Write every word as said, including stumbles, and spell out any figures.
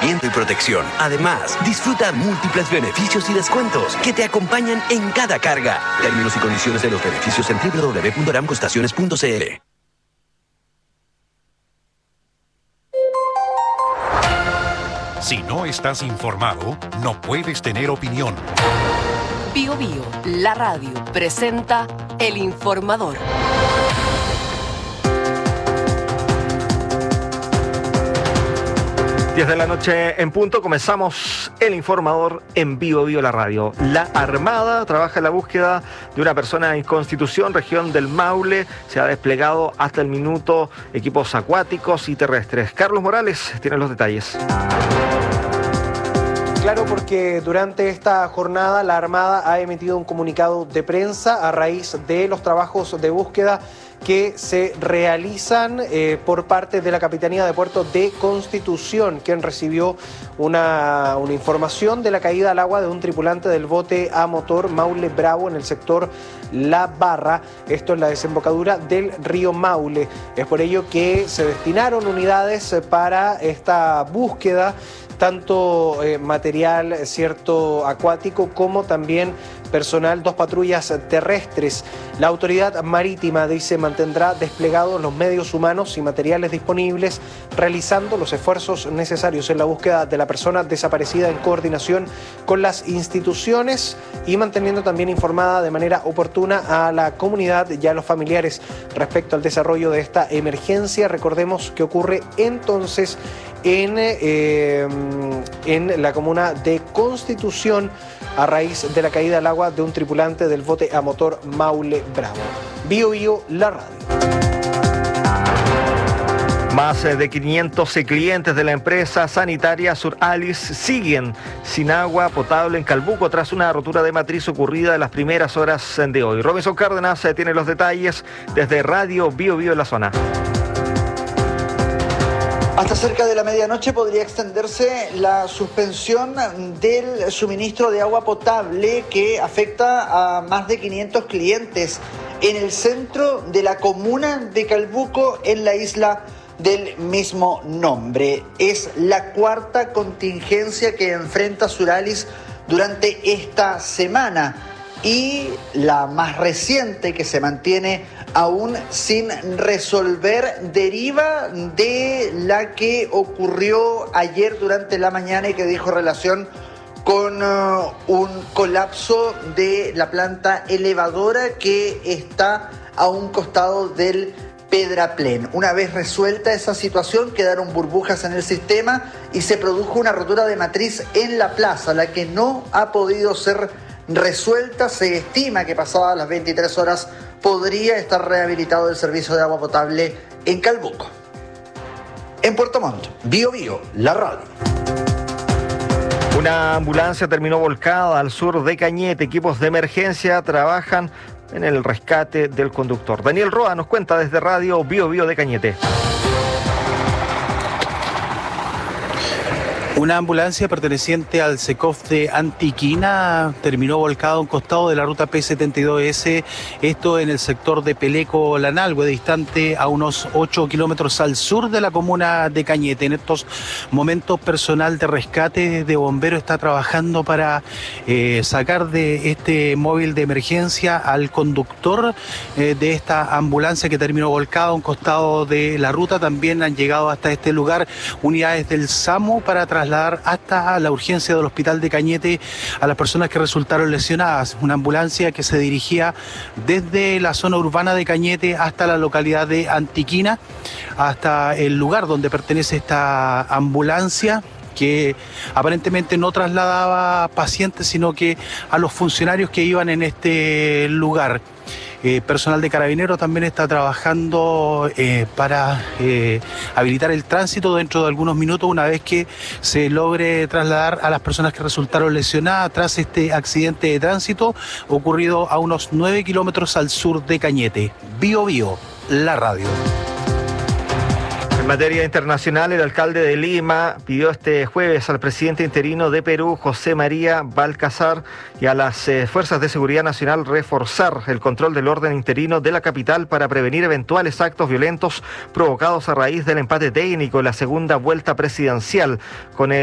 y protección. Además, disfruta múltiples beneficios y descuentos que te acompañan en cada carga. Términos y condiciones de los beneficios en doble u doble u doble u punto aramco estaciones punto c l. Si no estás informado, no puedes tener opinión. Bio Bio, la radio, presenta El Informador. diez de la noche en punto, comenzamos El Informador en Bio Bio, la radio. La Armada trabaja en la búsqueda de una persona en Constitución, región del Maule. Se ha desplegado hasta el minuto equipos acuáticos y terrestres. Carlos Morales tiene los detalles. Claro, porque durante esta jornada la Armada ha emitido un comunicado de prensa a raíz de los trabajos de búsqueda que se realizan eh, por parte de la Capitanía de Puerto de Constitución, quien recibió una, una información de la caída al agua de un tripulante del bote a motor Maule Bravo en el sector La Barra, esto en la desembocadura del río Maule. Es por ello que se destinaron unidades para esta búsqueda, tanto eh, material cierto acuático como también personal, dos patrullas terrestres. La autoridad marítima dice mantendrá desplegados los medios humanos y materiales disponibles, realizando los esfuerzos necesarios en la búsqueda de la persona desaparecida en coordinación con las instituciones y manteniendo también informada de manera oportuna a la comunidad y a los familiares respecto al desarrollo de esta emergencia. Recordemos que ocurre entonces en, eh, en la comuna de Constitución a raíz de la caída al agua de un tripulante del bote a motor Maule Bravo. Bio Bio, la radio. Más de quinientos clientes de la empresa sanitaria Suralis siguen sin agua potable en Calbuco tras una rotura de matriz ocurrida en las primeras horas de hoy. Robinson Cárdenas tiene los detalles desde Radio Bio Bio en la zona. Hasta cerca de la medianoche podría extenderse la suspensión del suministro de agua potable que afecta a más de quinientos clientes en el centro de la comuna de Calbuco, en la isla del mismo nombre. Es la cuarta contingencia que enfrenta Suralis durante esta semana y la más reciente, que se mantiene aún sin resolver, deriva de la que ocurrió ayer durante la mañana y que dijo relación con uh, un colapso de la planta elevadora que está a un costado del Pedraplén. Una vez resuelta esa situación, quedaron burbujas en el sistema y se produjo una rotura de matriz en la plaza, la que no ha podido ser resuelta. Se estima que pasadas las veintitrés horas podría estar rehabilitado el servicio de agua potable en Calbuco. En Puerto Montt, Bio Bio, la radio. Una ambulancia terminó volcada al sur de Cañete. Equipos de emergencia trabajan en el rescate del conductor. Daniel Roa nos cuenta desde Radio Bio Bio de Cañete. Una ambulancia perteneciente al SECOF de Antiquina terminó volcada a un costado de la ruta P setenta y dos ese, esto en el sector de Peleco-Lanalhue, distante a unos ocho kilómetros al sur de la comuna de Cañete. En estos momentos, personal de rescate de bomberos está trabajando para eh, sacar de este móvil de emergencia al conductor eh, de esta ambulancia que terminó volcada a un costado de la ruta. También han llegado hasta este lugar unidades del SAMU para trasladar hasta la urgencia del hospital de Cañete a las personas que resultaron lesionadas. Una ambulancia que se dirigía desde la zona urbana de Cañete hasta la localidad de Antiquina, hasta el lugar donde pertenece esta ambulancia, que aparentemente no trasladaba pacientes, sino que a los funcionarios que iban en este lugar. Eh, personal de Carabineros también está trabajando eh, para eh, habilitar el tránsito dentro de algunos minutos, una vez que se logre trasladar a las personas que resultaron lesionadas tras este accidente de tránsito ocurrido a unos nueve kilómetros al sur de Cañete. Bio Bio, la radio. En materia internacional, el alcalde de Lima pidió este jueves al presidente interino de Perú, José María Balcázar, y a las eh, fuerzas de seguridad nacional reforzar el control del orden interino de la capital para prevenir eventuales actos violentos provocados a raíz del empate técnico en la segunda vuelta presidencial con el